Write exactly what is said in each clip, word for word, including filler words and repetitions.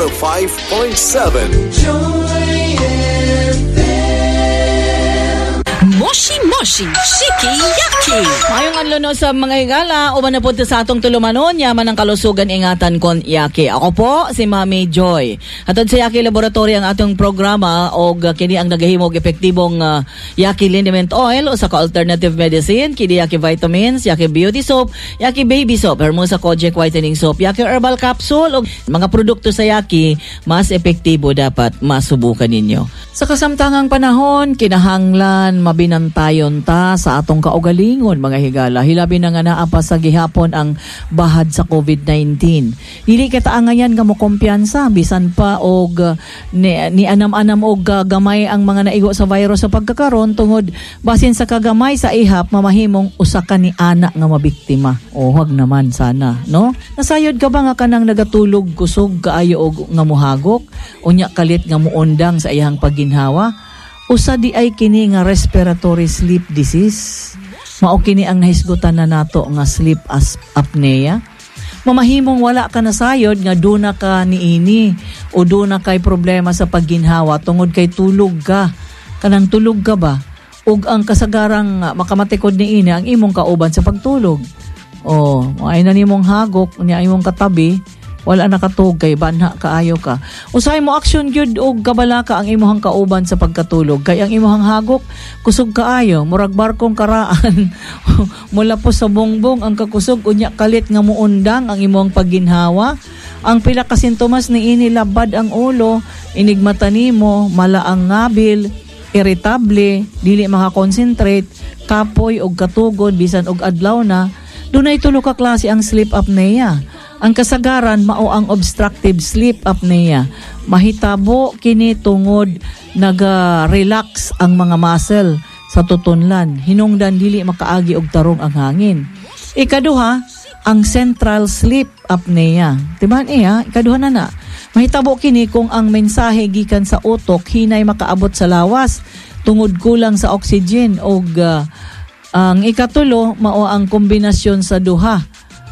one oh five point seven. Joy F M. Moshi Moshi, Shiki Yaki. Mayong anlo no sa mga higala, uban na po sa atong tulumanon, yaman ang kalusugan ingatan kon Yaki. Ako po, si Mami Joy. Atod sa Yaki Laboratory ang atong programa o uh, kini ang nagahimog epektibong uh, Yaki Liniment Oil o sa ka-alternative medicine, kini Yaki Vitamins, Yaki Beauty Soap, Yaki Baby Soap, Hermosa Kojic Whitening Soap, Yaki Herbal Capsule, o mga produkto sa Yaki, mas epektibo dapat masubukan ninyo. Sa kasamtangang panahon, kinahanglan mabinantayon ta sa atong kaugalingon mga higala. Hilabi na nga naa pa sa gihapon ang bahad sa COVID nineteen. Dili kataangayan nga mo kumpiyansa bisan pa og uh, ni, ni anam-anam og uh, gamay ang mga naigo sa virus sa pagkakaron tungod basin sa kagamay sa ihap mamahimong usa ka ni ana nga mabiktima. O wag naman sana, no? Nasayod ka ba nga kanang nagatulog kusog kaayo og nga mohagok unya kalit nga muundang sa iyang pagginhawa? Usa di ay kini nga respiratory sleep disease. Mao kini ang nahisgutan na nato nga sleep as apnea. Mamahimong wala ka nasayod nga duna ka niini o duna kay problema sa pagginhawa tungod kay tulog ka. Kanang tulog ka ba? Ug ang kasagarang makamatikod niini ang imong kauban sa pagtulog. Oh, ay na nimong hagok unya imong katabi. Wala nakatug kay banha kaayo ka. Usahay mo action gyud og kabalaka ang imong kauban sa pagkatulog kay ang imong hagok kusog kaayo murag barkong karaan. Mula po sa bongbong ang kakusog unya kalit nga muundang ang imong pagginhawa. Ang pila ka sintomas niini labad ang ulo, inigmata nimo, mala ang ngabil, irritable, dili maka-concentrate, kapoy og katugod bisan og adlaw na. Dunay tulo ka klase ang sleep apnea. Ang kasagaran mao ang obstructive sleep apnea. Mahitabo kini tungod naga-relax ang mga muscle sa tutunlan. Hinungdan dili makaagi og tarong ang hangin. Ikaduha, ang central sleep apnea. Tibahan iya, ikaduha na na. Mahitabo kini kung ang mensahe gikan sa utok hinay makaabot sa lawas tungod kulang sa oxygen og uh, ang ikatulo mao ang kombinasyon sa duha.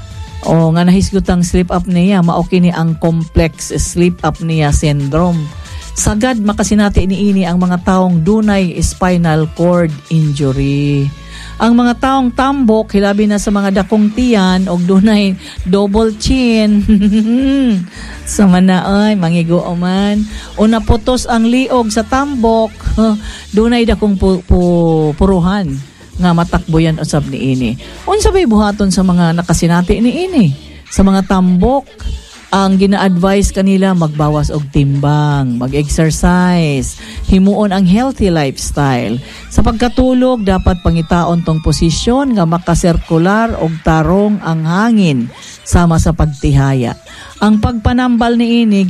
O nga nahisgutang sleep apnea, mao kini ang complex sleep apnea syndrome. Sagad makasinati niini ang mga taong dunay spinal cord injury. Ang mga taong tambok, hilabi na sa mga dakong tiyan og dunay double chin. Sa manaay, mangigo man. O naputos ang liog sa tambok, dunay dakong pu- pu- puruhan. Nga matakboyan usab niini. Unsa bay buhaton sa mga nakasinati niini? Sa mga tambok, ang gina-advise kanila magbawas og timbang, mag-exercise, himuon ang healthy lifestyle. Sa pagkatulog, dapat pangitaon tong posisyon nga makasirkular og tarong ang hangin sama sa pagtihaya. Ang pagpanambal niini